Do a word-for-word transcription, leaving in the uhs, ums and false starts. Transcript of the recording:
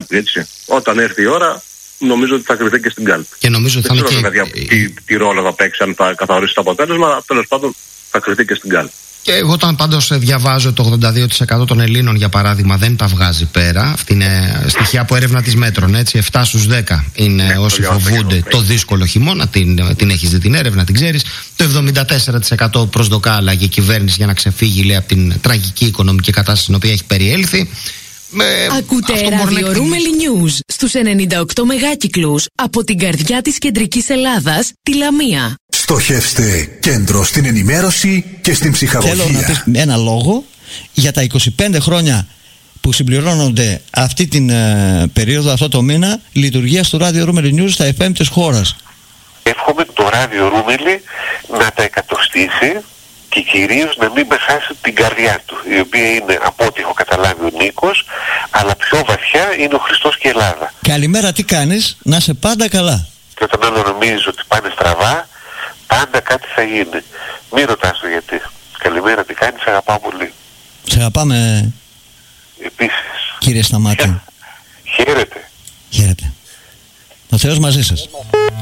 κάλπη, έτσι. Όταν έρθει η ώρα, νομίζω ότι θα κρυφτεί και στην κάλπη. Και νομίζω δεν θα ξέρω είναι και... τι, τι ρόλο θα παίξει, αν θα καθορίσει το αποτέλεσμα, τέλος πάντων θα κρυφτεί και στην κάλπη. Και εγώ όταν πάντως διαβάζω το ογδόντα δύο τοις εκατό των Ελλήνων, για παράδειγμα, δεν τα βγάζει πέρα. Αυτή είναι στοιχεία από έρευνα της Μέτρων, έτσι. επτά στους δέκα είναι ναι, όσοι φοβούνται το δύσκολο χειμώνα. Την, την έχεις δει την έρευνα, την ξέρεις. Το εβδομήντα τέσσερα τοις εκατό προσδοκά αλλαγή κυβέρνηση για να ξεφύγει, λέει, από την τραγική οικονομική κατάσταση στην οποία έχει περιέλθει. Ακούτε ραδιορούμελη News στους ενενήντα οκτώ μεγάκυκλους από την καρδιά της κεντρικής Ελλάδας, τη Λαμία. Στοχεύστε κέντρο στην ενημέρωση και στην ψυχαγωγία. Θέλω να πεις ένα λόγο για τα είκοσι πέντε χρόνια που συμπληρώνονται αυτή την ε, περίοδο, αυτό το μήνα, λειτουργία του Radio Rumeli News στα εφ εμ της χώρας. Εύχομαι το Radio Rumeli να τα εκατοστήσει και κυρίως να μην πεχάσει την καρδιά του, η οποία είναι, από ό,τι έχω καταλάβει, ο Νίκος, αλλά πιο βαθιά είναι ο Χριστός και η Ελλάδα. Καλημέρα, τι κάνεις? Να είσαι πάντα καλά. Και όταν άλλο νομίζεις ότι πάνε στραβά, πάντα κάτι θα γίνει. Μην ρωτάς το γιατί. Καλημέρα, τι κάνεις, σε αγαπάω πολύ. Σε αγαπάμε. Επίσης. Κύριε Σταμάτη. Χαίρετε. Χαίρετε. Ο Θεός μαζί σας.